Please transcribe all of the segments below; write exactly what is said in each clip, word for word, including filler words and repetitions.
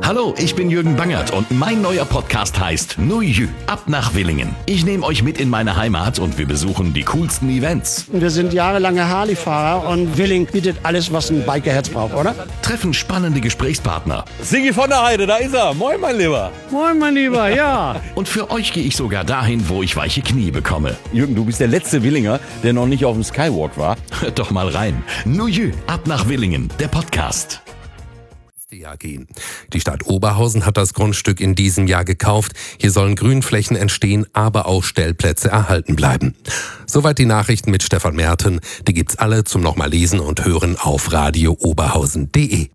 Hallo, ich bin Jürgen Bangert und mein neuer Podcast heißt Nu Jü, ab nach Willingen. Ich nehme euch mit in meine Heimat und wir besuchen die coolsten Events. Wir sind jahrelange Harley-Fahrer und Willingen bietet alles, was ein Bikerherz braucht, oder? Treffen spannende Gesprächspartner. Sigi von der Heide, da ist er. Moin, mein Lieber. Moin, mein Lieber, ja. Und für euch gehe ich sogar dahin, wo ich weiche Knie bekomme. Jürgen, du bist der letzte Willinger, der noch nicht auf dem Skywalk war. Hört doch mal rein. Nu Jü, ab nach Willingen, der Podcast. Jahr gehen. Die Stadt Oberhausen hat das Grundstück in diesem Jahr gekauft. Hier sollen Grünflächen entstehen, aber auch Stellplätze erhalten bleiben. Soweit die Nachrichten mit Stefan Merten. Die gibt's alle zum nochmal lesen und hören auf radio oberhausen punkt de.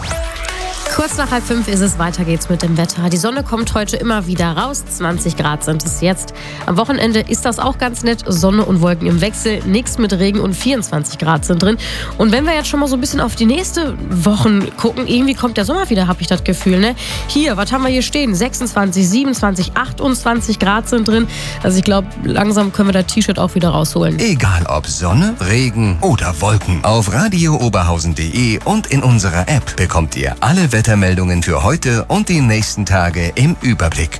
Kurz nach halb fünf ist es, weiter geht's mit dem Wetter. Die Sonne kommt heute immer wieder raus, zwanzig Grad sind es jetzt. Am Wochenende ist das auch ganz nett, Sonne und Wolken im Wechsel, nichts mit Regen und vierundzwanzig Grad sind drin. Und wenn wir jetzt schon mal so ein bisschen auf die nächste Wochen gucken, irgendwie kommt der Sommer wieder, habe ich das Gefühl, ne? Hier, was haben wir hier stehen? sechsundzwanzig, siebenundzwanzig, achtundzwanzig Grad sind drin. Also ich glaube, langsam können wir das T-Shirt auch wieder rausholen. Egal ob Sonne, Regen oder Wolken. Auf radio oberhausen punkt de und in unserer App bekommt ihr alle Wettermeldungen für heute und die nächsten Tage im Überblick.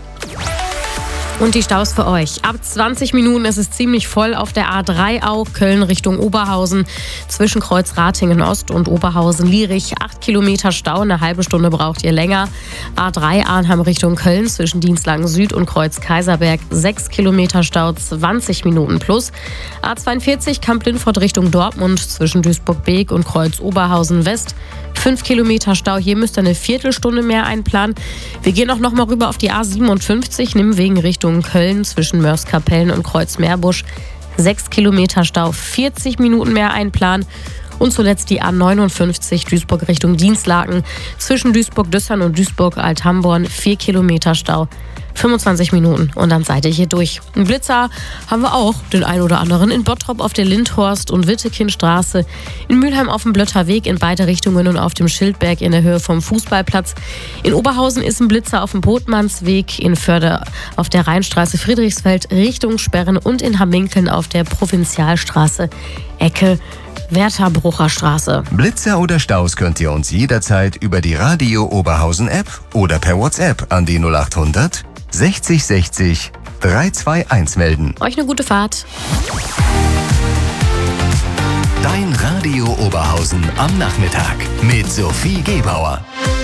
Und die Staus für euch. Ab zwanzig Minuten ist es ziemlich voll auf der A drei auch, Köln Richtung Oberhausen. Zwischen Kreuz Ratingen Ost und Oberhausen-Lierich. acht Kilometer Stau, eine halbe Stunde braucht ihr länger. A drei Arnhem Richtung Köln zwischen Dienstlagen Süd und Kreuz Kaiserberg. sechs Kilometer Stau, zwanzig Minuten plus. A zweiundvierzig Kamp-Lindfort Richtung Dortmund zwischen Duisburg-Beek und Kreuz Oberhausen West. fünf Kilometer Stau, hier müsst ihr eine Viertelstunde mehr einplanen. Wir gehen auch noch mal rüber auf die A siebenundfünfzig, Nimwegen Richtung Köln zwischen Mörs-Kapellen und Kreuz-Meerbusch. sechs Kilometer Stau, vierzig Minuten mehr einplanen. Und zuletzt die A neunundfünfzig Duisburg Richtung Dienstlaken zwischen Duisburg-Düssern und Duisburg-Althamborn. vier Kilometer Stau, fünfundzwanzig Minuten und dann seid ihr hier durch. Ein Blitzer haben wir auch, den ein oder anderen, in Bottrop auf der Lindhorst- und Wittekindstraße, in Mülheim auf dem Blötter Weg in beide Richtungen und auf dem Schildberg in der Höhe vom Fußballplatz. In Oberhausen ist ein Blitzer auf dem Botmannsweg, in Förde auf der Rheinstraße Friedrichsfeld Richtung Sperren und in Hamminkeln auf der Provinzialstraße Ecke Wertherbrucher Straße. Blitzer oder Staus könnt ihr uns jederzeit über die Radio Oberhausen App oder per WhatsApp an die null achthundert sechzig sechzig dreihundertzweiundundzwanzig melden. Euch eine gute Fahrt. Dein Radio Oberhausen am Nachmittag mit Sophie Gebauer.